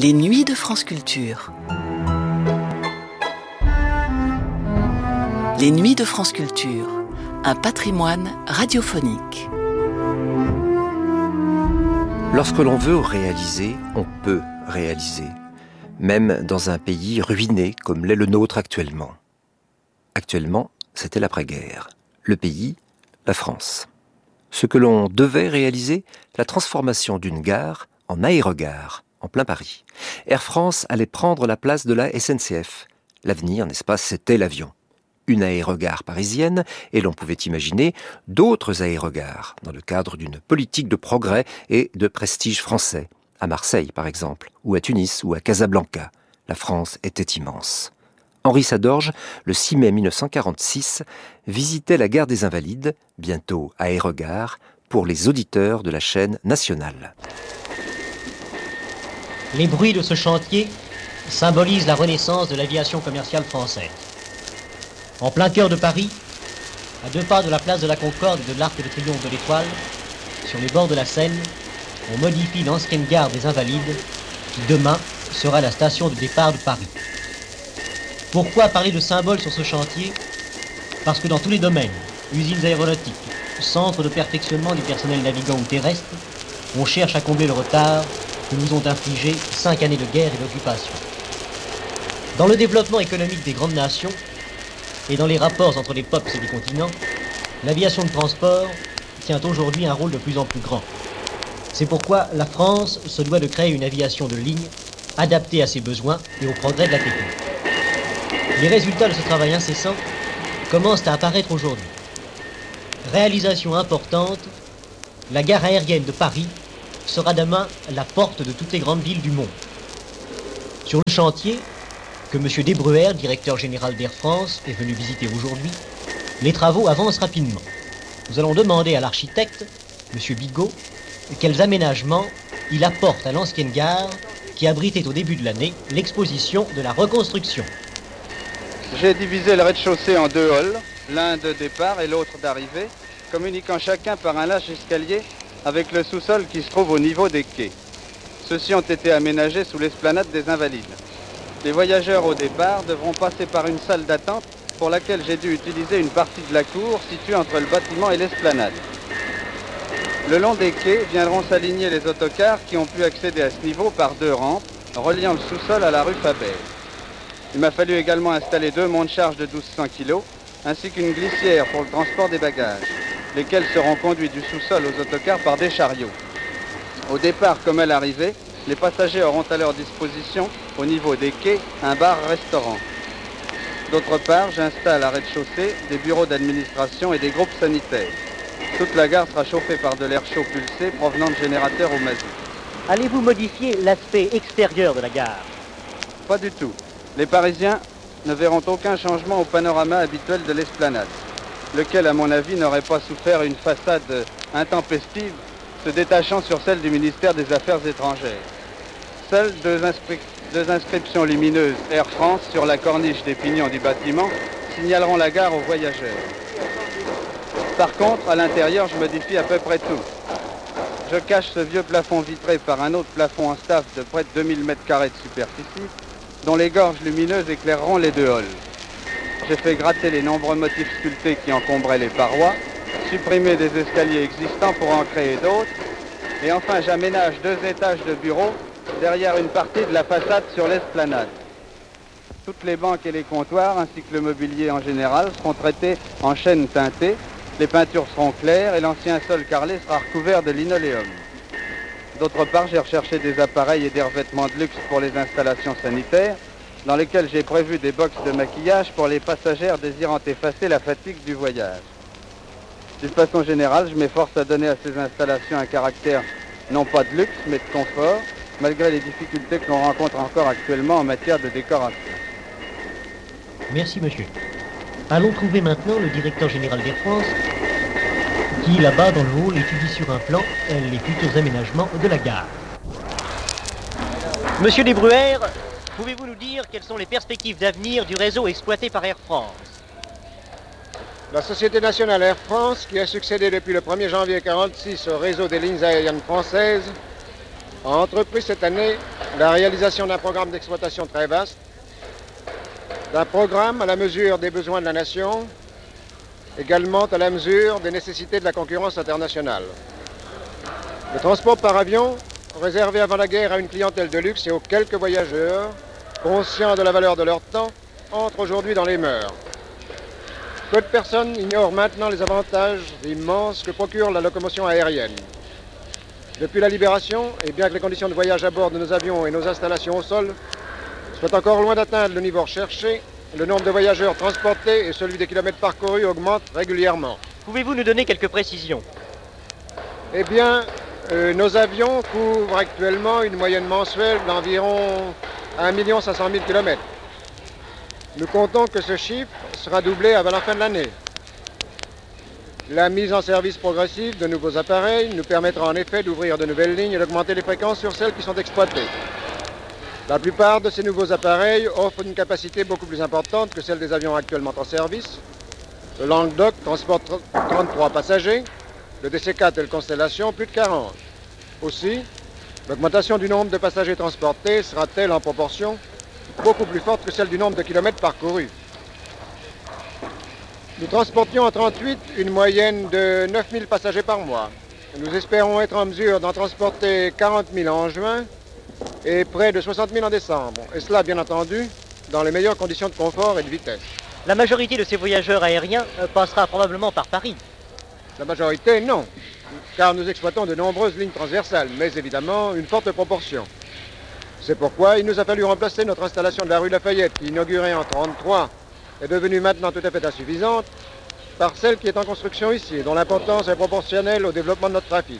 Les nuits de France Culture. Les nuits de France Culture, un patrimoine radiophonique. Lorsque l'on veut réaliser, on peut réaliser, même dans un pays ruiné comme l'est le nôtre actuellement. Actuellement, c'était l'après-guerre. Le pays, la France. Ce que l'on devait réaliser, la transformation d'une gare en aérogare, en plein Paris. Air France allait prendre la place de la SNCF. L'avenir, n'est-ce pas, c'était l'avion. Une aérogare parisienne, et l'on pouvait imaginer d'autres aérogares, dans le cadre d'une politique de progrès et de prestige français, à Marseille par exemple, ou à Tunis, ou à Casablanca. La France était immense. Henri Sadorge, le 6 mai 1946, visitait la gare des Invalides, bientôt aérogare, pour les auditeurs de la chaîne nationale. Les bruits de ce chantier symbolisent la renaissance de l'aviation commerciale française. En plein cœur de Paris, à 2 pas de la place de la Concorde et de l'Arc de Triomphe de l'Étoile, sur les bords de la Seine, on modifie l'ancienne gare des Invalides, qui demain sera la station de départ de Paris. Pourquoi parler de symbole sur ce chantier ? Parce que dans tous les domaines, usines aéronautiques, centres de perfectionnement du personnel navigant ou terrestre, on cherche à combler le retard que nous ont infligé 5 années de guerre et d'occupation. Dans le développement économique des grandes nations et dans les rapports entre les peuples et les continents, l'aviation de transport tient aujourd'hui un rôle de plus en plus grand. C'est pourquoi la France se doit de créer une aviation de ligne adaptée à ses besoins et aux progrès de la technique. Les résultats de ce travail incessant commencent à apparaître aujourd'hui. Réalisation importante, la gare aérienne de Paris sera demain la porte de toutes les grandes villes du monde. Sur le chantier, que M. Desbruers, directeur général d'Air France, est venu visiter aujourd'hui, les travaux avancent rapidement. Nous allons demander à l'architecte, M. Bigot, quels aménagements il apporte à l'ancienne gare qui abritait au début de l'année l'exposition de la reconstruction. J'ai divisé le rez-de-chaussée en 2 halls, l'un de départ et l'autre d'arrivée, communiquant chacun par un large escalier avec le sous-sol qui se trouve au niveau des quais. Ceux-ci ont été aménagés sous l'esplanade des Invalides. Les voyageurs au départ devront passer par une salle d'attente pour laquelle j'ai dû utiliser une partie de la cour située entre le bâtiment et l'esplanade. Le long des quais viendront s'aligner les autocars qui ont pu accéder à ce niveau par 2 rampes, reliant le sous-sol à la rue Faber. Il m'a fallu également installer 2 monte-charges de 1200 kg, ainsi qu'une glissière pour le transport des bagages, lesquels seront conduits du sous-sol aux autocars par des chariots. Au départ comme à l'arrivée, les passagers auront à leur disposition, au niveau des quais, un bar-restaurant. D'autre part, j'installe à rez-de-chaussée des bureaux d'administration et des groupes sanitaires. Toute la gare sera chauffée par de l'air chaud pulsé provenant de générateurs au mazout. Allez-vous modifier l'aspect extérieur de la gare ? Pas du tout. Les Parisiens ne verront aucun changement au panorama habituel de l'esplanade, lequel, à mon avis, n'aurait pas souffert une façade intempestive se détachant sur celle du ministère des Affaires étrangères. Seules 2 inscriptions lumineuses Air France sur la corniche des pignons du bâtiment signaleront la gare aux voyageurs. Par contre, à l'intérieur, je modifie à peu près tout. Je cache ce vieux plafond vitré par un autre plafond en staff de près de 2000 m² de superficie, dont les gorges lumineuses éclaireront les 2 halls. J'ai fait gratter les nombreux motifs sculptés qui encombraient les parois, supprimer des escaliers existants pour en créer d'autres, et enfin j'aménage 2 étages de bureaux derrière une partie de la façade sur l'esplanade. Toutes les banques et les comptoirs, ainsi que le mobilier en général, seront traités en chêne teinté, les peintures seront claires et l'ancien sol carrelé sera recouvert de linoléum. D'autre part, j'ai recherché des appareils et des revêtements de luxe pour les installations sanitaires, dans lesquels j'ai prévu des box de maquillage pour les passagères désirant effacer la fatigue du voyage. D'une façon générale, je m'efforce à donner à ces installations un caractère non pas de luxe, mais de confort, malgré les difficultés que l'on rencontre encore actuellement en matière de décoration. Merci, monsieur. Allons trouver maintenant le directeur général d'Air France, qui, là-bas, dans le hall, étudie sur un plan les futurs aménagements de la gare. Monsieur Desbruers, pouvez-vous nous dire quelles sont les perspectives d'avenir du réseau exploité par Air France ? La Société nationale Air France, qui a succédé depuis le 1er janvier 1946 au réseau des lignes aériennes françaises, a entrepris cette année la réalisation d'un programme d'exploitation très vaste, d'un programme à la mesure des besoins de la nation, également à la mesure des nécessités de la concurrence internationale. Le transport par avion, réservé avant la guerre à une clientèle de luxe et aux quelques voyageurs, conscients de la valeur de leur temps, entre aujourd'hui dans les mœurs. Peu de personnes ignorent maintenant les avantages immenses que procure la locomotion aérienne. Depuis la Libération, et bien que les conditions de voyage à bord de nos avions et nos installations au sol soient encore loin d'atteindre le niveau recherché, le nombre de voyageurs transportés et celui des kilomètres parcourus augmentent régulièrement. Pouvez-vous nous donner quelques précisions? Eh bien, nos avions couvrent actuellement une moyenne mensuelle d'environ 1 500 000 km. Nous comptons que ce chiffre sera doublé avant la fin de l'année. La mise en service progressive de nouveaux appareils nous permettra en effet d'ouvrir de nouvelles lignes et d'augmenter les fréquences sur celles qui sont exploitées. La plupart de ces nouveaux appareils offrent une capacité beaucoup plus importante que celle des avions actuellement en service. Le Languedoc transporte 33 passagers, le DC-4 et le Constellation plus de 40. Aussi, l'augmentation du nombre de passagers transportés sera-t-elle en proportion beaucoup plus forte que celle du nombre de kilomètres parcourus. Nous transportions en 38 une moyenne de 9 000 passagers par mois. Nous espérons être en mesure d'en transporter 40 000 en juin et près de 60 000 en décembre. Et cela, bien entendu, dans les meilleures conditions de confort et de vitesse. La majorité de ces voyageurs aériens passera probablement par Paris. La majorité, non, car nous exploitons de nombreuses lignes transversales, mais évidemment une forte proportion. C'est pourquoi il nous a fallu remplacer notre installation de la rue Lafayette, qui inaugurée en 1933, est devenue maintenant tout à fait insuffisante, par celle qui est en construction ici, et dont l'importance est proportionnelle au développement de notre trafic.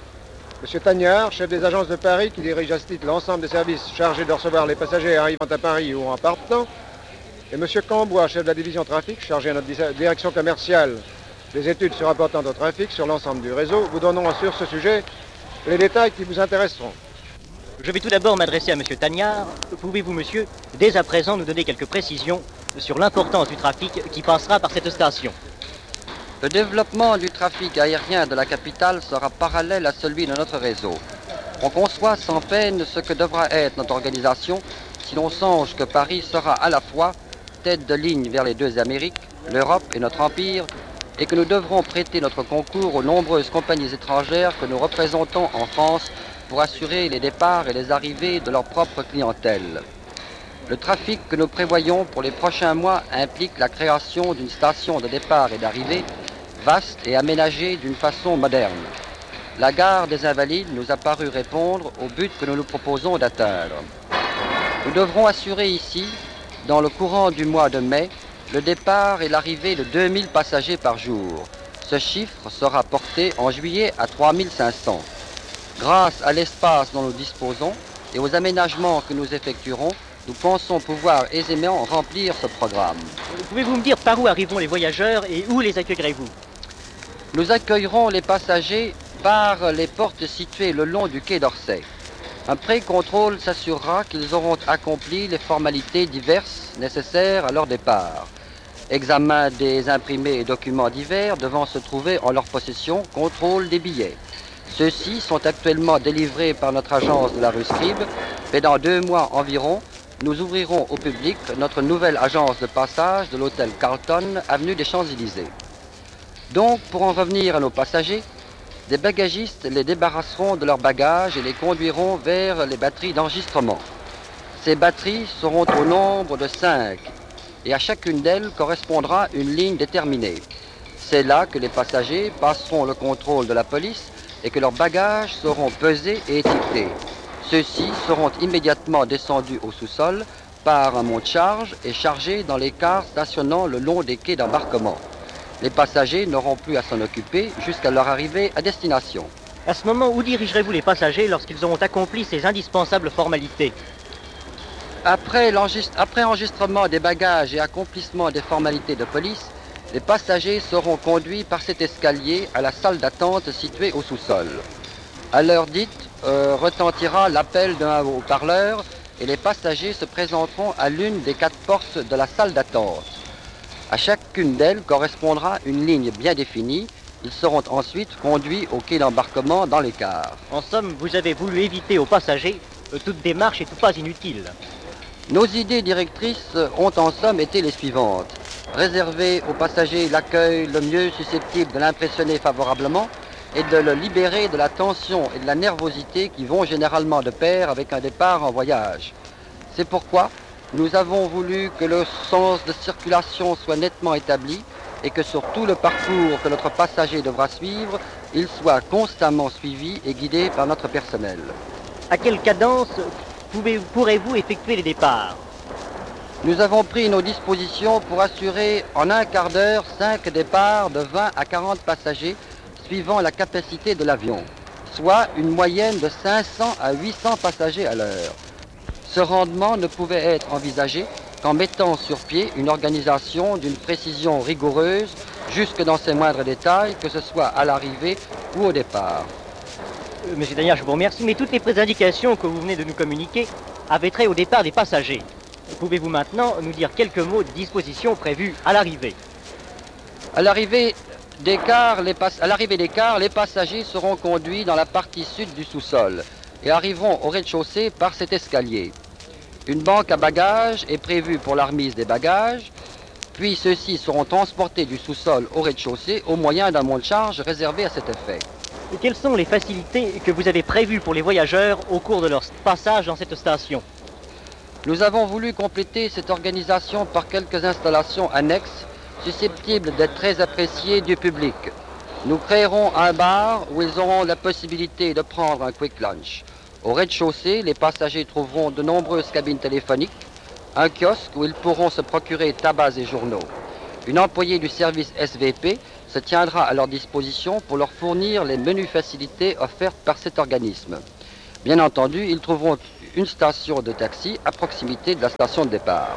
M. Tagnard, chef des agences de Paris, qui dirige à ce titre l'ensemble des services chargés de recevoir les passagers arrivant à Paris ou en partant, et M. Cambois, chef de la division trafic, chargé à notre direction commerciale des études se rapportant au trafic sur l'ensemble du réseau, vous donneront sur ce sujet les détails qui vous intéresseront. Je vais tout d'abord m'adresser à M. Tagnard. Pouvez-vous, monsieur, dès à présent nous donner quelques précisions sur l'importance du trafic qui passera par cette station? Le développement du trafic aérien de la capitale sera parallèle à celui de notre réseau. On conçoit sans peine ce que devra être notre organisation si l'on songe que Paris sera à la fois tête de ligne vers les deux Amériques, l'Europe et notre empire, et que nous devrons prêter notre concours aux nombreuses compagnies étrangères que nous représentons en France pour assurer les départs et les arrivées de leur propre clientèle. Le trafic que nous prévoyons pour les prochains mois implique la création d'une station de départ et d'arrivée vaste et aménagée d'une façon moderne. La gare des Invalides nous a paru répondre au but que nous nous proposons d'atteindre. Nous devrons assurer ici, dans le courant du mois de mai, le départ et l'arrivée de 2000 passagers par jour. Ce chiffre sera porté en juillet à 3500. Grâce à l'espace dont nous disposons et aux aménagements que nous effectuerons, nous pensons pouvoir aisément remplir ce programme. Pouvez-vous me dire par où arriveront les voyageurs et où les accueillerez-vous? Nous accueillerons les passagers par les portes situées le long du quai d'Orsay. Un pré-contrôle s'assurera qu'ils auront accompli les formalités diverses nécessaires à leur départ. Examen des imprimés et documents divers devant se trouver en leur possession, contrôle des billets. Ceux-ci sont actuellement délivrés par notre agence de la rue Scribe, mais dans 2 mois environ, nous ouvrirons au public notre nouvelle agence de passage de l'hôtel Carlton, avenue des Champs-Élysées. Donc, pour en revenir à nos passagers, des bagagistes les débarrasseront de leurs bagages et les conduiront vers les batteries d'enregistrement. Ces batteries seront au nombre de 5 et à chacune d'elles correspondra une ligne déterminée. C'est là que les passagers passeront le contrôle de la police et que leurs bagages seront pesés et étiquetés. Ceux-ci seront immédiatement descendus au sous-sol par un monte-charge et chargés dans les cars stationnant le long des quais d'embarquement. Les passagers n'auront plus à s'en occuper jusqu'à leur arrivée à destination. À ce moment, où dirigerez-vous les passagers lorsqu'ils auront accompli ces indispensables formalités? Après enregistrement des bagages et accomplissement des formalités de police, les passagers seront conduits par cet escalier à la salle d'attente située au sous-sol. À l'heure dite, retentira l'appel d'un haut-parleur et les passagers se présenteront à l'une des 4 portes de la salle d'attente. À chacune d'elles correspondra une ligne bien définie. Ils seront ensuite conduits au quai d'embarquement dans les cars. En somme, vous avez voulu éviter aux passagers toute démarche est tout pas inutile. Nos idées directrices ont en somme été les suivantes. Réserver aux passagers l'accueil le mieux susceptible de l'impressionner favorablement et de le libérer de la tension et de la nervosité qui vont généralement de pair avec un départ en voyage. C'est pourquoi nous avons voulu que le sens de circulation soit nettement établi et que sur tout le parcours que notre passager devra suivre, il soit constamment suivi et guidé par notre personnel. À quelle cadence pourrez-vous effectuer les départs? Nous avons pris nos dispositions pour assurer en un quart d'heure 5 départs de 20 à 40 passagers suivant la capacité de l'avion, soit une moyenne de 500 à 800 passagers à l'heure. Ce rendement ne pouvait être envisagé qu'en mettant sur pied une organisation d'une précision rigoureuse jusque dans ses moindres détails, que ce soit à l'arrivée ou au départ. Monsieur Tagnard, je vous remercie, mais toutes les indications que vous venez de nous communiquer avaient trait au départ des passagers. Pouvez-vous maintenant nous dire quelques mots de dispositions prévues à l'arrivée? À l'arrivée des cars, les passagers seront conduits dans la partie sud du sous-sol et arriveront au rez-de-chaussée par cet escalier. Une banque à bagages est prévue pour la remise des bagages, puis ceux-ci seront transportés du sous-sol au rez-de-chaussée au moyen d'un monte-charge réservé à cet effet. Et quelles sont les facilités que vous avez prévues pour les voyageurs au cours de leur passage dans cette station? Nous avons voulu compléter cette organisation par quelques installations annexes susceptibles d'être très appréciées du public. Nous créerons un bar où ils auront la possibilité de prendre un quick lunch. Au rez-de-chaussée, les passagers trouveront de nombreuses cabines téléphoniques, un kiosque où ils pourront se procurer tabac et journaux. Une employée du service SVP se tiendra à leur disposition pour leur fournir les menus facilités offertes par cet organisme. Bien entendu, ils trouveront une station de taxi à proximité de la station de départ.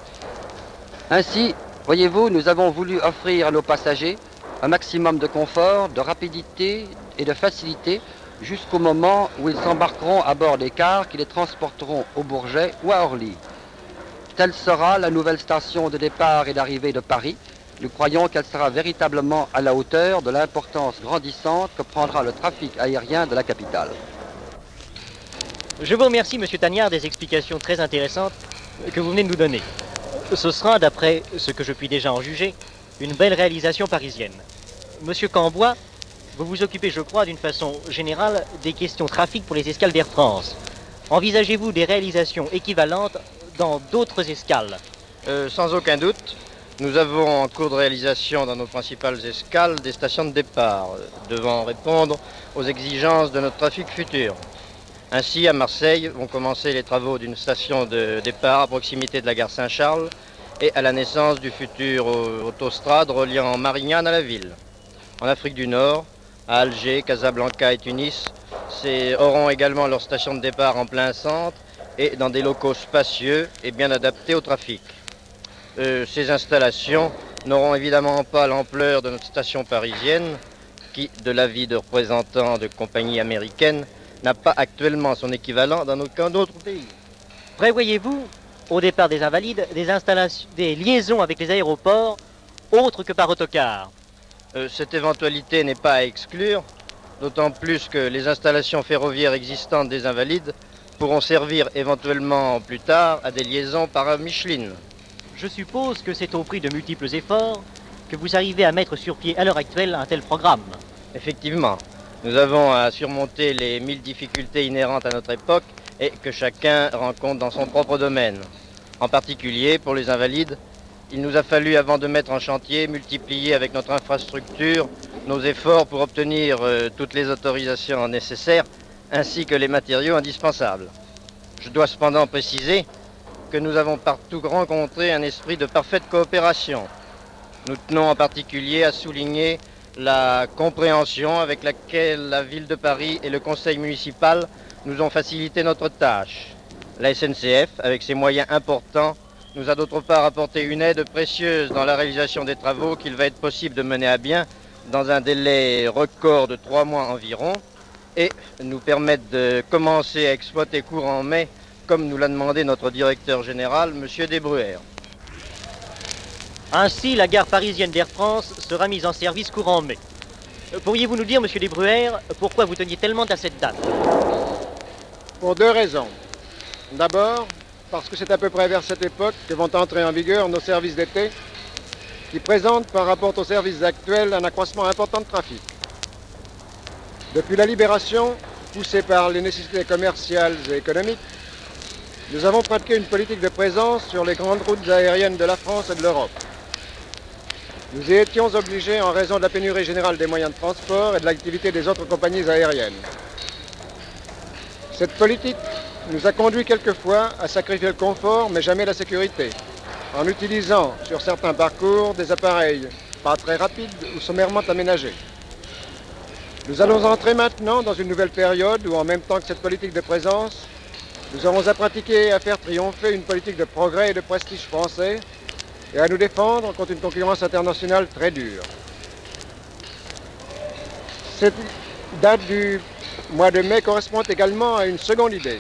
Ainsi, voyez-vous, nous avons voulu offrir à nos passagers un maximum de confort, de rapidité et de facilité jusqu'au moment où ils s'embarqueront à bord des cars qui les transporteront au Bourget ou à Orly. Telle sera la nouvelle station de départ et d'arrivée de Paris. Nous croyons qu'elle sera véritablement à la hauteur de l'importance grandissante que prendra le trafic aérien de la capitale. Je vous remercie, Monsieur Tagnard, des explications très intéressantes que vous venez de nous donner. Ce sera, d'après ce que je puis déjà en juger, une belle réalisation parisienne. Monsieur Cambois, vous vous occupez, je crois, d'une façon générale des questions trafic pour les escales d'Air France. Envisagez-vous des réalisations équivalentes dans d'autres escales? Sans aucun doute. Nous avons en cours de réalisation dans nos principales escales des stations de départ, devant répondre aux exigences de notre trafic futur. Ainsi, à Marseille, vont commencer les travaux d'une station de départ à proximité de la gare Saint-Charles et à la naissance du futur autostrade reliant Marignane à la ville. En Afrique du Nord, à Alger, Casablanca et Tunis, auront également leur station de départ en plein centre et dans des locaux spacieux et bien adaptés au trafic. Ces installations n'auront évidemment pas l'ampleur de notre station parisienne, qui, de l'avis de représentants de compagnies américaines, n'a pas actuellement son équivalent dans aucun autre pays. Prévoyez-vous, au départ des Invalides, des liaisons avec les aéroports autres que par autocar? Cette éventualité n'est pas à exclure, d'autant plus que les installations ferroviaires existantes des Invalides pourront servir éventuellement plus tard à des liaisons par Micheline. Je suppose que c'est au prix de multiples efforts que vous arrivez à mettre sur pied à l'heure actuelle un tel programme. Effectivement, nous avons à surmonter les 1000 difficultés inhérentes à notre époque et que chacun rencontre dans son propre domaine. En particulier, pour les Invalides, il nous a fallu, avant de mettre en chantier, multiplier avec notre infrastructure nos efforts pour obtenir toutes les autorisations nécessaires ainsi que les matériaux indispensables. Je dois cependant préciser que nous avons partout rencontré un esprit de parfaite coopération. Nous tenons en particulier à souligner la compréhension avec laquelle la ville de Paris et le conseil municipal nous ont facilité notre tâche. La SNCF, avec ses moyens importants, nous a d'autre part apporté une aide précieuse dans la réalisation des travaux qu'il va être possible de mener à bien dans un délai record de 3 mois environ et nous permettre de commencer à exploiter courant mai comme nous l'a demandé notre directeur général, M. Desbruères. Ainsi, la gare parisienne d'Air France sera mise en service courant mai. Pourriez-vous nous dire, M. Desbruères, pourquoi vous teniez tellement à cette date? Pour 2 raisons. D'abord, parce que c'est à peu près vers cette époque que vont entrer en vigueur nos services d'été, qui présentent par rapport aux services actuels un accroissement important de trafic. Depuis la libération, poussée par les nécessités commerciales et économiques, nous avons pratiqué une politique de présence sur les grandes routes aériennes de la France et de l'Europe. Nous y étions obligés en raison de la pénurie générale des moyens de transport et de l'activité des autres compagnies aériennes. Cette politique nous a conduit quelquefois à sacrifier le confort, mais jamais la sécurité, en utilisant sur certains parcours des appareils pas très rapides ou sommairement aménagés. Nous allons entrer maintenant dans une nouvelle période où, en même temps que cette politique de présence, nous aurons à pratiquer et à faire triompher une politique de progrès et de prestige français et à nous défendre contre une concurrence internationale très dure. Cette date du mois de mai correspond également à une seconde idée.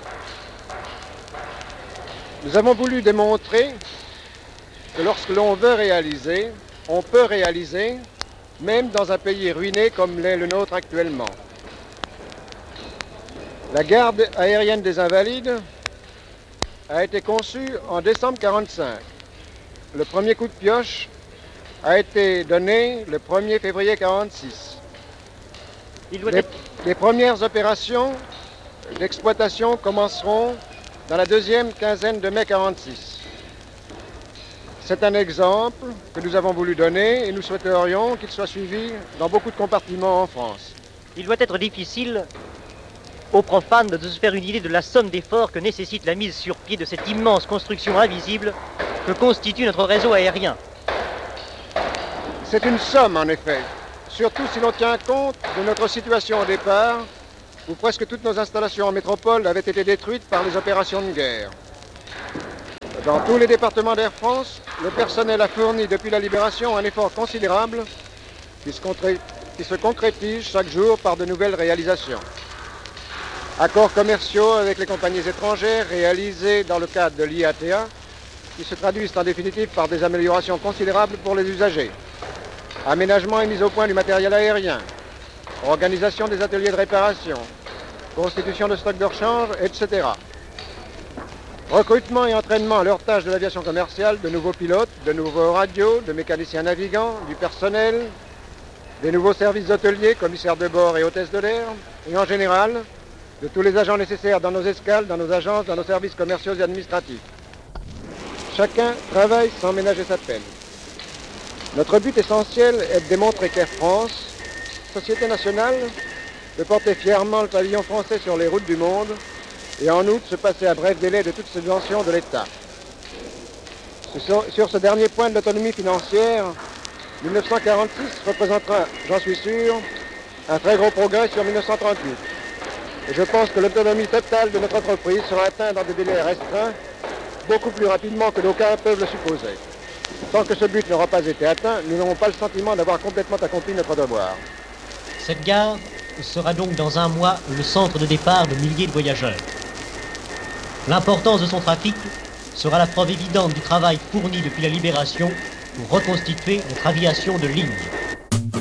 Nous avons voulu démontrer que lorsque l'on veut réaliser, on peut réaliser, même dans un pays ruiné comme l'est le nôtre actuellement. La garde aérienne des Invalides a été conçue en décembre 1945. Le premier coup de pioche a été donné le 1er février 1946. Les premières opérations d'exploitation commenceront dans la deuxième quinzaine de mai 1946. C'est un exemple que nous avons voulu donner et nous souhaiterions qu'il soit suivi dans beaucoup de compartiments en France. Il doit être difficile aux profanes de se faire une idée de la somme d'efforts que nécessite la mise sur pied de cette immense construction invisible que constitue notre réseau aérien. C'est une somme, en effet, surtout si l'on tient compte de notre situation au départ, où presque toutes nos installations en métropole avaient été détruites par les opérations de guerre. Dans tous les départements d'Air France, le personnel a fourni depuis la libération un effort considérable qui se concrétise chaque jour par de nouvelles réalisations. Accords commerciaux avec les compagnies étrangères réalisés dans le cadre de l'IATA, qui se traduisent en définitive par des améliorations considérables pour les usagers. Aménagement et mise au point du matériel aérien, organisation des ateliers de réparation, constitution de stocks de rechange, etc. Recrutement et entraînement à leur tâche de l'aviation commerciale de nouveaux pilotes, de nouveaux radios, de mécaniciens navigants, du personnel, des nouveaux services hôteliers, commissaires de bord et hôtesses de l'air, et en général, de tous les agents nécessaires dans nos escales, dans nos agences, dans nos services commerciaux et administratifs. Chacun travaille sans ménager sa peine. Notre but essentiel est de démontrer qu'Air France, société nationale, peut porter fièrement le pavillon français sur les routes du monde et en outre se passer à bref délai de toute subvention de l'État. Sur ce dernier point de l'autonomie financière, 1946 représentera, j'en suis sûr, un très gros progrès sur 1938. Et je pense que l'autonomie totale de notre entreprise sera atteinte dans des délais restreints, beaucoup plus rapidement que d'aucuns peuvent le supposer. Tant que ce but n'aura pas été atteint, nous n'aurons pas le sentiment d'avoir complètement accompli notre devoir. Cette gare sera donc dans un mois le centre de départ de milliers de voyageurs. L'importance de son trafic sera la preuve évidente du travail fourni depuis la libération pour reconstituer notre aviation de ligne.